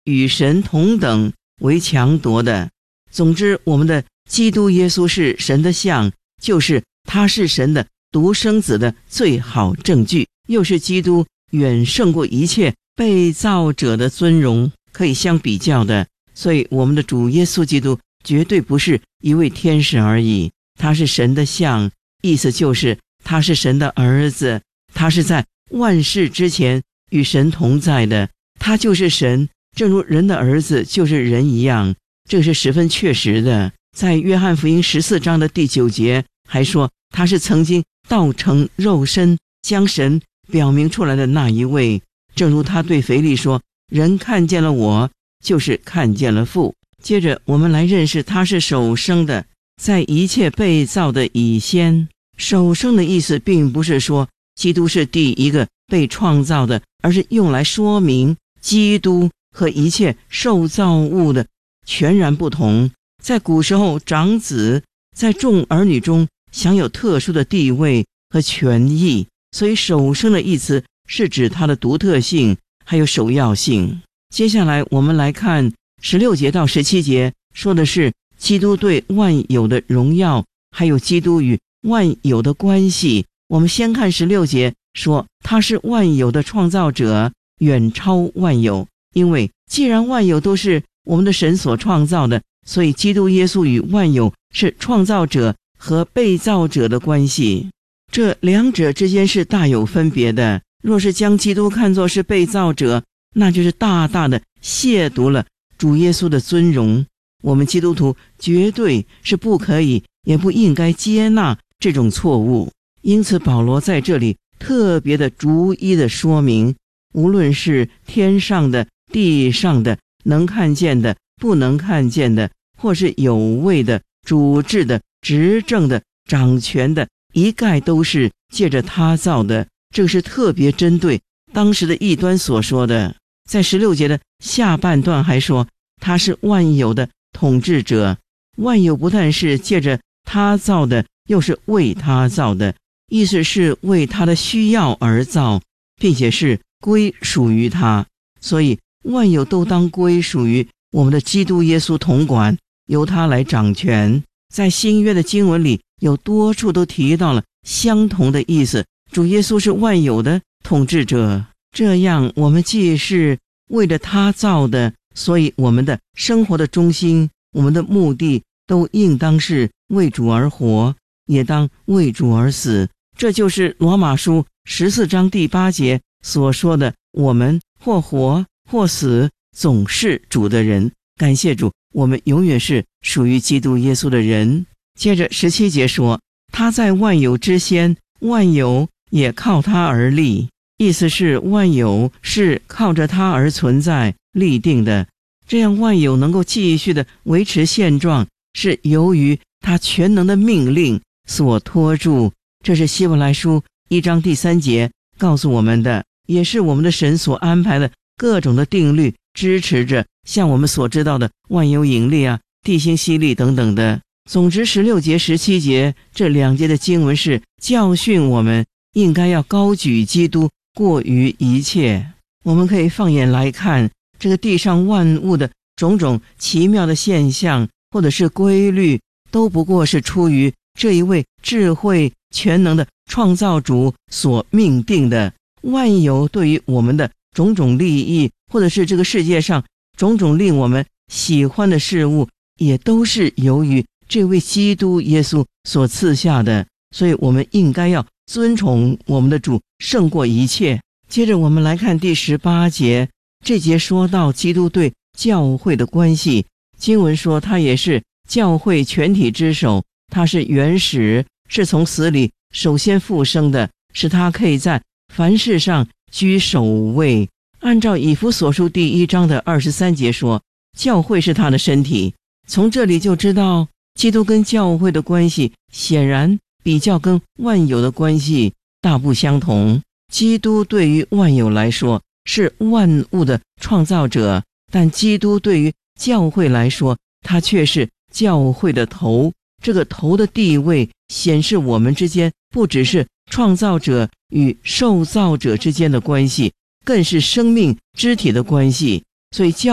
与神同等为强夺的。总之，我们的基督耶稣是神的像，就是他是神的独生子的最好证据，又是基督远胜过一切被造者的尊荣可以相比较的。所以我们的主耶稣基督绝对不是一位天使而已，他是神的像，意思就是他是神的儿子，他是在万事之前与神同在的，他就是神，正如人的儿子就是人一样，这是十分确实的。在约翰福音14章的第9节还说，他是曾经道成肉身，将神表明出来的那一位，正如他对腓利说，人看见了我，就是看见了父。接着我们来认识他是首生的，在一切被造的以先。首生的意思并不是说基督是第一个被创造的，而是用来说明基督和一切受造物的全然不同。在古时候，长子在众儿女中享有特殊的地位和权益，所以首生的意思是指他的独特性还有首要性。接下来我们来看16节到17节，说的是基督对万有的荣耀，还有基督与万有的关系。我们先看16节，说他是万有的创造者，远超万有。因为既然万有都是我们的神所创造的，所以基督耶稣与万有是创造者和被造者的关系，这两者之间是大有分别的。若是将基督看作是被造者，那就是大大的亵渎了主耶稣的尊荣。我们基督徒绝对是不可以也不应该接纳这种错误。因此保罗在这里特别的逐一的说明，无论是天上的地上的，能看见的不能看见的，或是有位的主治的执政的掌权的，一概都是借着他造的。这是特别针对当时的异端所说的。在16节的下半段还说他是万有的统治者，万有不但是借着他造的，又是为他造的，意思是为他的需要而造，并且是归属于他。所以万有都当归属于我们的基督耶稣统管，由他来掌权。在新约的经文里有多处都提到了相同的意思，主耶稣是万有的统治者。这样我们既是为了他造的，所以我们的生活的中心，我们的目的都应当是为主而活，也当为主而死。这就是罗马书14章第8节所说的，我们或活或死，总是主的人。感谢主，我们永远是属于基督耶稣的人。接着17节说，他在万有之先，万有也靠他而立。意思是万有是靠着他而存在立定的，这样万有能够继续的维持现状，是由于他全能的命令所托住。这是希伯来书1章第3节告诉我们的，也是我们的神所安排的各种的定律支持着像我们所知道的万有引力啊、地心吸力等等的。总之16节17节这2节的经文是教训我们应该要高举基督过于一切。我们可以放眼来看这个地上万物的种种奇妙的现象或者是规律，都不过是出于这一位智慧全能的创造主所命定的。万有对于我们的种种利益，或者是这个世界上种种令我们喜欢的事物，也都是由于这位基督耶稣所赐下的。所以我们应该要尊崇我们的主胜过一切。接着我们来看第18节，这节说到基督对教会的关系。经文说他也是教会全体之首，他是原始，是从死里首先复生的，使他可以在凡事上居首位。按照以弗所书第1章的23节说，教会是他的身体。从这里就知道基督跟教会的关系显然比较跟万有的关系大不相同。基督对于万有来说是万物的创造者，但基督对于教会来说，他却是教会的头。这个头的地位显示我们之间不只是创造者与受造者之间的关系，更是生命肢体的关系。所以